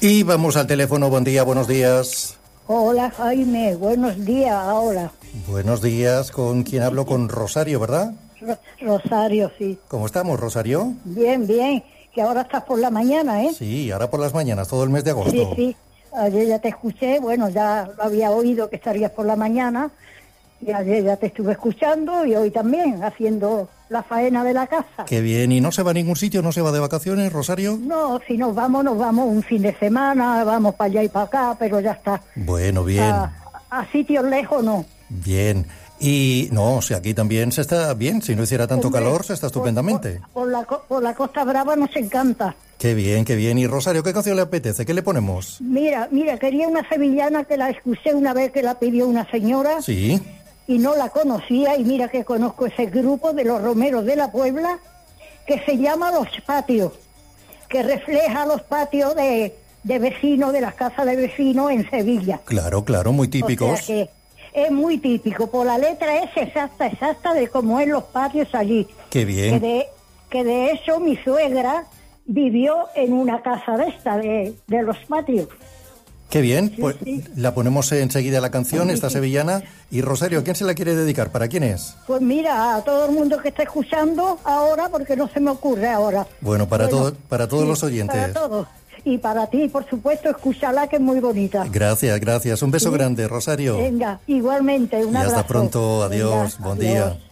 Y vamos al teléfono. Buen día, buenos días. Hola Jaime, buenos días ahora. Buenos días, ¿con quién hablo? Con Rosario, ¿verdad? Rosario, sí. ¿Cómo estamos, Rosario? Bien, bien, que ahora estás por la mañana, ¿eh? Sí, ahora por las mañanas, todo el mes de agosto. Sí, sí, ayer ya te escuché, bueno, ya lo había oído que estarías por la mañana, y ayer ya te estuve escuchando y hoy también, haciendo la faena de la casa. Qué bien, ¿y no se va a ningún sitio, no se va de vacaciones, Rosario? No, si nos vamos un fin de semana, vamos para allá y para acá, pero ya está. Bueno, bien. A sitios lejos no. Bien. Y no, o sea, aquí también se está bien, si no hiciera tanto Hombre, calor, se está estupendamente. Por la Costa Brava nos encanta. Qué bien, qué bien. Y Rosario, ¿qué canción le apetece? ¿Qué le ponemos? Mira, quería una sevillana que la escuché una vez que la pidió una señora. Sí. Y no la conocía, y mira que conozco ese grupo de los Romeros de la Puebla, que se llama Los Patios, que refleja los patios de vecinos, de las casas de vecinos en Sevilla. Claro, claro, muy típicos. O sea que es muy típico, por la letra es exacta de cómo es los patios allí. Qué bien. Que de eso mi suegra vivió en una casa de esta, de los patios. Qué bien, Sí, pues sí. la ponemos enseguida la canción, Sí, esta sí. sevillana. Y Rosario, ¿a quién se la quiere dedicar? ¿Para quién es? Pues mira, a todo el mundo que está escuchando ahora, porque no se me ocurre ahora. Bueno, para todos sí, los oyentes. Para todos. Y para ti, por supuesto, escúchala, que es muy bonita. Gracias, gracias. Un beso Sí. grande, Rosario. Venga, igualmente, un Y abrazo. hasta pronto. Adiós. Venga, Buen adiós. día.